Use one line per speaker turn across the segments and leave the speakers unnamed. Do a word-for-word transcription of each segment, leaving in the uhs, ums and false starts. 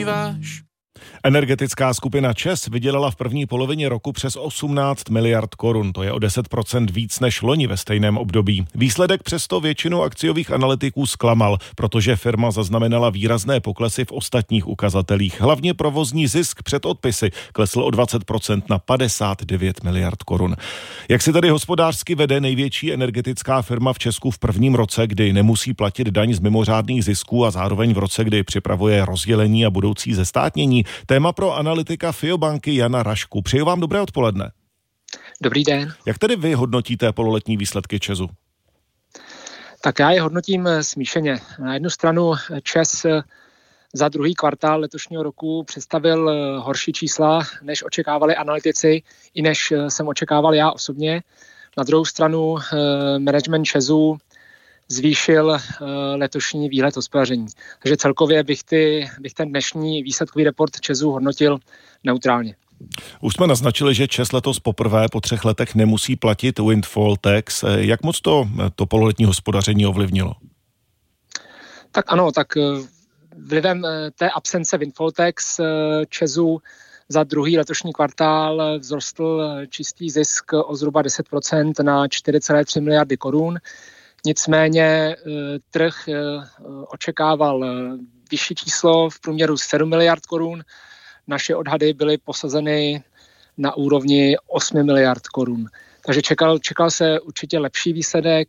zpíváš.
Energetická skupina ČEZ vydělala v první polovině roku přes osmnáct miliard korun. To je o deset procent víc než loni ve stejném období. Výsledek přesto většinu akciových analytiků zklamal, protože firma zaznamenala výrazné poklesy v ostatních ukazatelích. Hlavně provozní zisk před odpisy klesl o dvacet procent na padesát devět miliard korun. Jak si tedy hospodářsky vede největší energetická firma v Česku v prvním roce, kdy nemusí platit daň z mimořádných zisků a zároveň v roce, kdy připravuje rozdělení a budoucí zestátnění? Téma pro analytika FIObanky Jana Rašku. Přeju vám dobré odpoledne.
Dobrý den.
Jak tedy vy hodnotíte pololetní výsledky ČEZu?
Tak já je hodnotím smíšeně. Na jednu stranu ČEZ za druhý kvartál letošního roku představil horší čísla, než očekávali analytici, i než jsem očekával já osobně. Na druhou stranu management ČEZu zvýšil letošní výhled hospodaření. Takže celkově bych, ty, bych ten dnešní výsledkový report ČEZu hodnotil neutrálně.
Už jsme naznačili, že ČEZ letos poprvé po třech letech nemusí platit windfall tax. Jak moc to, to pololetní hospodaření ovlivnilo?
Tak ano, tak vlivem té absence windfall tax ČEZu za druhý letošní kvartál vzrostl čistý zisk o zhruba deset procent na čtyři celé tři miliardy korun. Nicméně trh očekával vyšší číslo v průměru sedm miliard korun. Naše odhady byly posazeny na úrovni osm miliard korun. Takže čekal, čekal se určitě lepší výsledek,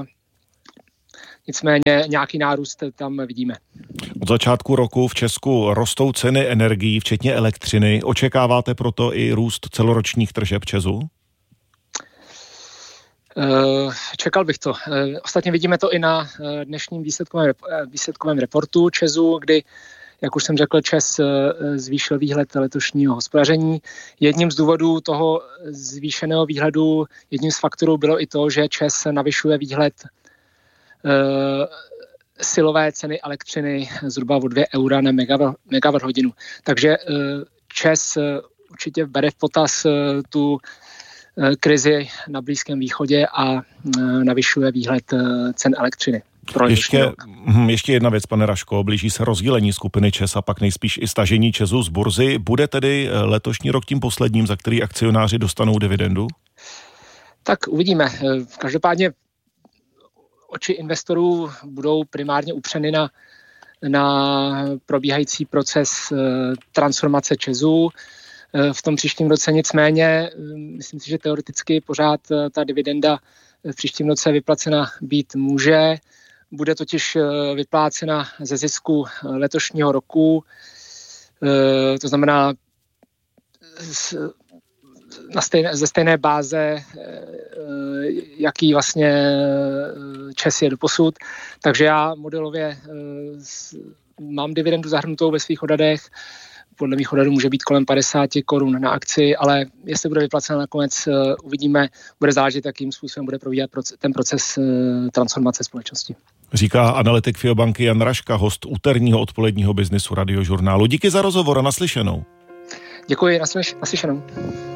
nicméně nějaký nárůst tam vidíme.
Od začátku roku v Česku rostou ceny energií, včetně elektřiny. Očekáváte proto i růst celoročních tržeb ČEZu?
Čekal bych to. Ostatně vidíme to i na dnešním výsledkovém, výsledkovém reportu ČEZu, kdy, jak už jsem řekl, ČEZ zvýšil výhled letošního hospodaření. Jedním z důvodů toho zvýšeného výhledu, jedním z faktorů bylo i to, že ČEZ navyšuje výhled silové ceny elektřiny zhruba o dvě eura na megawatt hodinu. Takže ČEZ určitě bere v potaz tu krizi na Blízkém východě a navyšuje výhled cen elektřiny.
Ještě, ještě jedna věc, pane Raško, blíží se rozdělení skupiny ČEZ a pak nejspíš i stažení ČEZu z burzy. Bude tedy letošní rok tím posledním, za který akcionáři dostanou dividendu?
Tak uvidíme. Každopádně oči investorů budou primárně upřeny na, na probíhající proces transformace ČEZu v tom příštím roce. Nicméně myslím si, že teoreticky pořád ta dividenda v příštím roce vyplacena být může. Bude totiž vyplácena ze zisku letošního roku. To znamená na stejné, ze stejné báze, jaký vlastně ČEZ je doposud. Takže já modelově mám dividendu zahrnutou ve svých odhadech. Podle mých odhadů může být kolem padesát korun na akci, ale jestli bude vyplacena nakonec, uvidíme, bude záležet, jakým způsobem bude probíhat ten proces transformace společnosti.
Říká analytik FIObanky Jan Raška, host úterního odpoledního Businessu Radiožurnálu. Díky za rozhovor a naslyšenou.
Děkuji, naslyšenou.